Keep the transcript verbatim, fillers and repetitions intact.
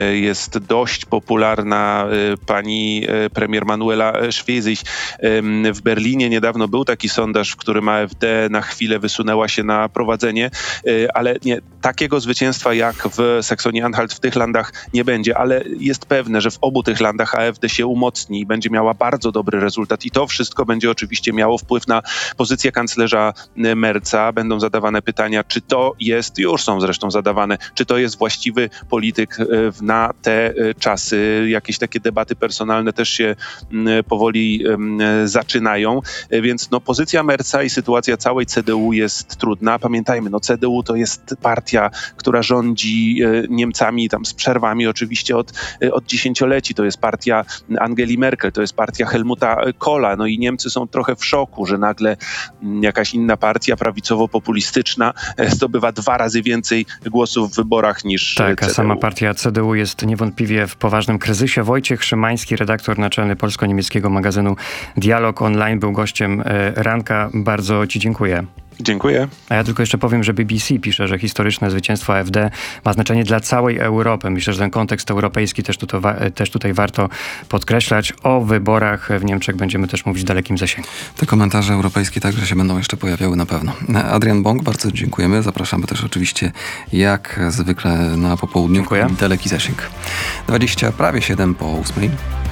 jest dość popularna pani premier Manuela Schwesig. W Berlinie niedawno był taki sondaż, w którym AfD na chwilę wysunęła się na prowadzenie, ale nie, takiego zwycięstwa jak w Saksonii-Anhalt w tych landach nie będzie, ale jest pewne, że w obu tych landach AfD się umocni i będzie miała bardzo dobry rezultat i to wszystko będzie oczywiście miało wpływ na pozycję kanclerza Merza. Będą zadawane pytania, czy to jest, już są zresztą zadawane, czy to jest właściwy polityk na te czasy. Jakieś takie debaty personalne też się powoli zaczynają, więc no, pozycja Merza i sytuacja całej C D U jest trudna. Pamiętajmy, no C D U to jest partia, która rządzi Niemcami tam z przerwami oczywiście od, od dziesięcioleci. To jest partia Angeli Merkel, to jest partia Helmuta Kohla. No i Niemcy są trochę w szoku, że nagle jakaś inna partia prawicowo-populistyczna zdobywa dwa razy więcej głosów w wyborach niż tak, C D U. A sama partia C D U jest niewątpliwie w poważnym kryzysie. Wojciech Szymański, redaktor naczelny polsko-niemieckiego magazynu Dialog Online, był gościem ranka. Bardzo ci dziękuję. Dziękuję. A ja tylko jeszcze powiem, że B B C pisze, że historyczne zwycięstwo AfD ma znaczenie dla całej Europy. Myślę, że ten kontekst europejski też tutaj, też tutaj warto podkreślać. O wyborach w Niemczech będziemy też mówić w dalekim zasięgu. Te komentarze europejskie także się będą jeszcze pojawiały na pewno. Adrian Bąk, bardzo dziękujemy. Zapraszamy też oczywiście jak zwykle na popołudniu. Dziękuję. Daleki zasięg. dwadzieścia prawie siedem po ósmej.